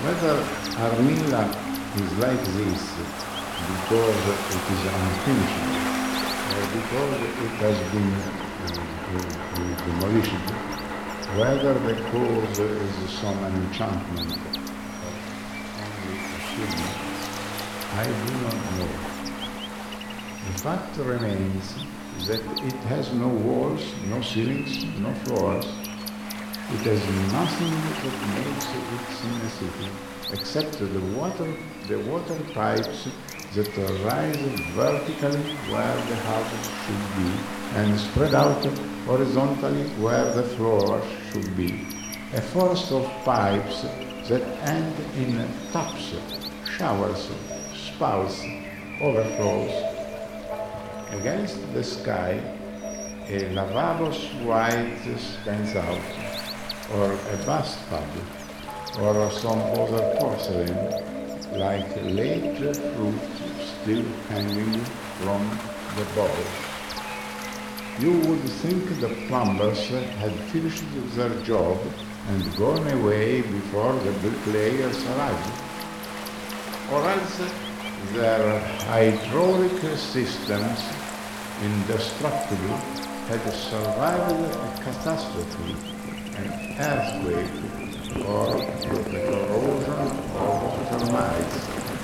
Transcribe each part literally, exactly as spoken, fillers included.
Whether Armilla is like this because it is unfinished or because it has been uh, uh, demolished, whether the cause is some enchantment or only achievement, I do not know. The fact remains that it has no walls, no ceilings, no floors. It has nothing that makes it seem a city, except the water, the water pipes that rise vertically where the houses should be and spread out horizontally where the floors should be. A forest of pipes that end in taps, showers, spouts, overflows. Against the sky, a lavabo white stands out, or a bathtub, or some other porcelain, like late fruit still hanging from the bowl. You would think the plumbers had finished their job and gone away before the bricklayers arrived, or else their hydraulic systems, indestructible, had survived a catastrophe, an earthquake, or the corrosion of termites.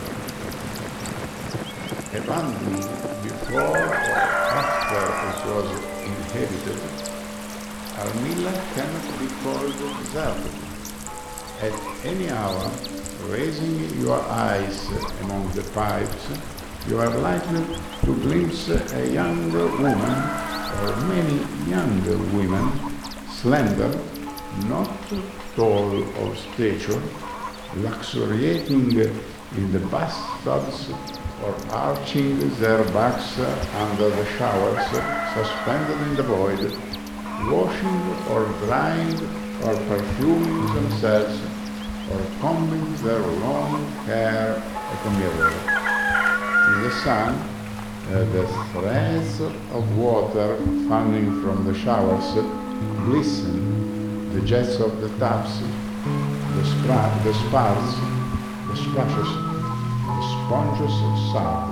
Abandoned before or after it was inhabited, Armilla cannot be called deserted. At any hour, raising your eyes among the pipes, you are likely to glimpse a young woman or many young women, slender, not tall of stature, luxuriating in the bathtubs or arching their backs under the showers suspended in the void, washing or drying or perfuming themselves or combing their long hair at a mirror. In the sun, uh, the threads of water falling from the showers glisten, the jets of the taps, the, spra- the spars, the splashes, the sponges of salt.